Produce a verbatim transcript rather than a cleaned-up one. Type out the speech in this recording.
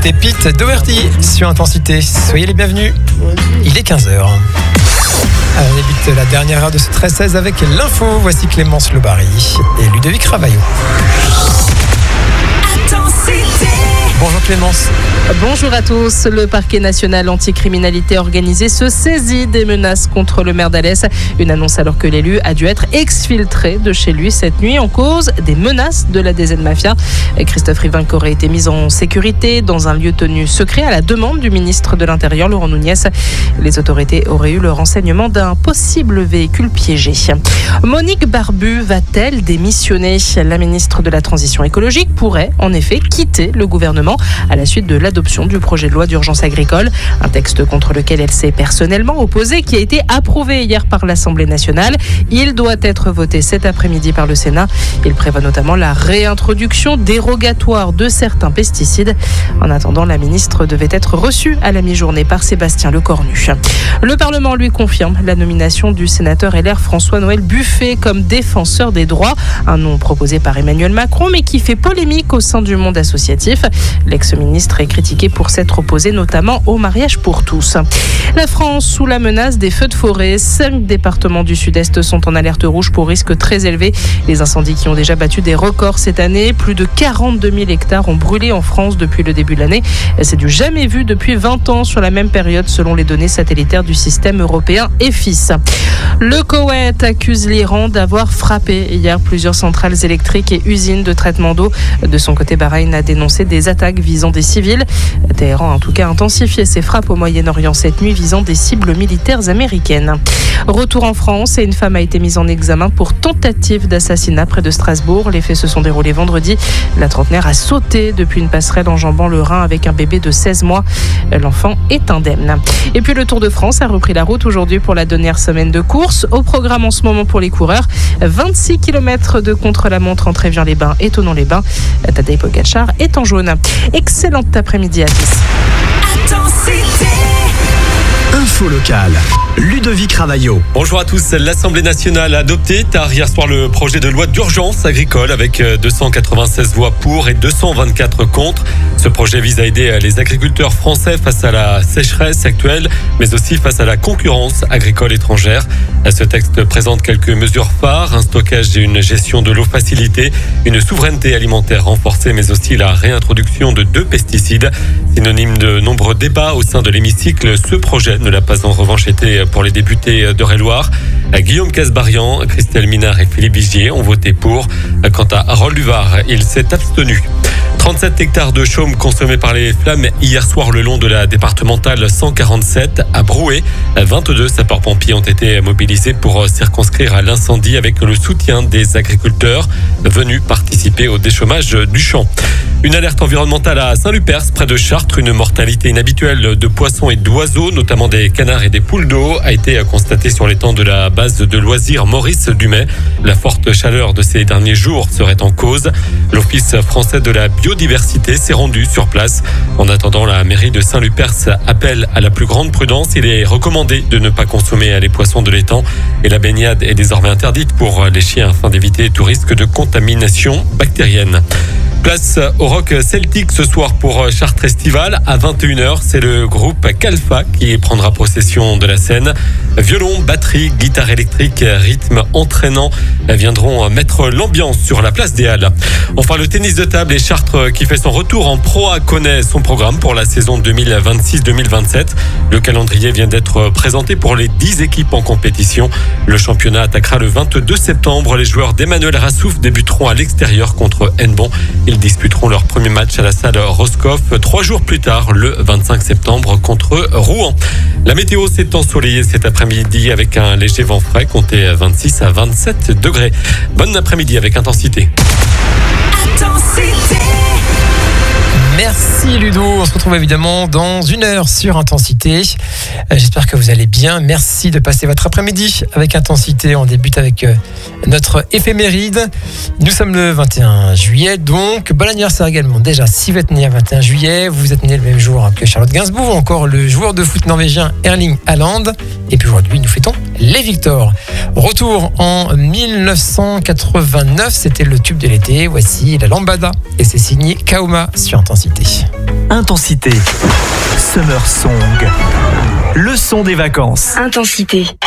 C'était Pete Doherty sur Intensité. Soyez les bienvenus. Il est quinze heures. Alors, on débute la dernière heure de ce treize seize avec l'info. Voici Clémence Lobary et Ludovic Ravaillot. Intensité. Bonjour Clémence. Bonjour à tous. Le parquet national anticriminalité organisée se saisit des menaces contre le maire d'Alès. Une annonce alors que l'élu a dû être exfiltré de chez lui cette nuit en cause des menaces de la D Z Mafia. Christophe Rivinc aurait été mis en sécurité dans un lieu tenu secret à la demande du ministre de l'Intérieur, Laurent Nunez. Les autorités auraient eu le renseignement d'un possible véhicule piégé. Monique Barbu va-t-elle démissionner ? La ministre de la Transition écologique pourrait en effet quitter le gouvernement à la suite de l'adoption du projet de loi d'urgence agricole, un texte contre lequel elle s'est personnellement opposée, qui a été approuvé hier par l'Assemblée nationale. Il doit être voté cet après-midi par le Sénat. Il prévoit notamment la réintroduction dérogatoire de certains pesticides. En attendant, la ministre devait être reçue à la mi-journée par Sébastien Lecornu. Le Parlement lui confirme la nomination du sénateur L R François-Noël Buffet comme défenseur des droits, un nom proposé par Emmanuel Macron mais qui fait polémique au sein du monde associatif. L'ex-ministre est critiqué pour s'être opposé notamment au mariage pour tous. La France sous la menace des feux de forêt. Cinq départements du sud-est sont en alerte rouge pour risque très élevé. Les incendies qui ont déjà battu des records cette année. Plus de quarante-deux mille hectares ont brûlé en France depuis le début de l'année. C'est du jamais vu depuis vingt ans sur la même période selon les données satellitaires du système européen E F I S. Le Koweït accuse l'Iran d'avoir frappé hier plusieurs centrales électriques et usines de traitement d'eau. De son côté, Bahreïn a dénoncé des attaques visant des civils. Téhéran a en tout cas intensifié ses frappes au Moyen-Orient cette nuit visant des cibles militaires américaines. Retour en France et une femme a été mise en examen pour tentative d'assassinat près de Strasbourg. Les faits se sont déroulés vendredi. La trentenaire a sauté depuis une passerelle enjambant le Rhin avec un bébé de seize mois. L'enfant est indemne. Et puis le Tour de France a repris la route aujourd'hui pour la dernière semaine de course. Au programme en ce moment pour les coureurs, vingt-six kilomètres de contre-la-montre entre Évian-les-Bains et Thonon-les-Bains. Tadej Pogačar est en jaune. Excellent après-midi à tous. Intensité. Info locale. Ludovic Ravaillot. Bonjour à tous. L'Assemblée nationale a adopté tard hier soir le projet de loi d'urgence agricole avec deux cent quatre-vingt-seize voix pour et deux cent vingt-quatre contre. Ce projet vise à aider les agriculteurs français face à la sécheresse actuelle, mais aussi face à la concurrence agricole étrangère. Ce texte présente quelques mesures phares, un stockage et une gestion de l'eau facilitée, une souveraineté alimentaire renforcée, mais aussi la réintroduction de deux pesticides. Synonyme de nombreux débats au sein de l'hémicycle, ce projet ne l'a pas en revanche été pour les députés d'Eure-et-Loire. Guillaume Casbarian, Christelle Minard et Philippe Vigier ont voté pour. Quant à Harold Duvar, il s'est abstenu. trente-sept hectares de chaume consommés par les flammes hier soir le long de la départementale cent quarante-sept à Brouet. vingt-deux sapeurs-pompiers ont été mobilisés pour circonscrire à l'incendie avec le soutien des agriculteurs venus participer au déchômage du champ. Une alerte environnementale à Saint-Lupers, près de Chartres. Une mortalité inhabituelle de poissons et d'oiseaux, notamment des canards et des poules d'eau, a été constatée sur l'étang de la base de loisirs Maurice Dumais. La forte chaleur de ces derniers jours serait en cause. L'Office français de la biodiversité s'est rendu sur place. En attendant, la mairie de Saint-Lupers appelle à la plus grande prudence. Il est recommandé de ne pas consommer les poissons de l'étang et la baignade est désormais interdite pour les chiens afin d'éviter tout risque de contamination bactérienne. Place au rock celtique ce soir pour Chartres Estival. À vingt et une heures, c'est le groupe Calfa qui prendra possession de la scène. Violon, batterie, guitare électrique, rythme entraînant viendront mettre l'ambiance sur la place des Halles. Enfin, le tennis de table et Chartres qui fait son retour en Pro A connaît son programme pour la saison deux mille vingt-six deux mille vingt-sept. Le calendrier vient d'être présenté pour les dix équipes en compétition. Le championnat attaquera le vingt-deux septembre. Les joueurs d'Emmanuel Rassouf débuteront à l'extérieur contre Hennebon. Ils disputeront leur premier match à la salle Roscoff trois jours plus tard, le vingt-cinq septembre, contre Rouen. La météo s'est ensoleillée cet après-midi avec un léger vent frais, compté vingt-six à vingt-sept degrés. Bon après-midi avec Intensité. Intensité. Merci Ludo, on se retrouve évidemment dans une heure sur Intensité. Euh, j'espère que vous allez bien. Merci de passer votre après-midi avec Intensité. On débute avec euh, notre éphéméride. Nous sommes le vingt et un juillet, donc bon anniversaire également. Déjà, si vous êtes né le vingt et un juillet, vous êtes né le même jour que Charlotte Gainsbourg, ou encore le joueur de foot norvégien Erling Haaland. Et puis aujourd'hui, nous fêtons les Victoires. Retour en dix-neuf cent quatre-vingt-neuf, c'était le tube de l'été. Voici la Lambada et c'est signé Kaoma sur Intensité. Intensité. Summer Song. Le son des vacances. Intensité.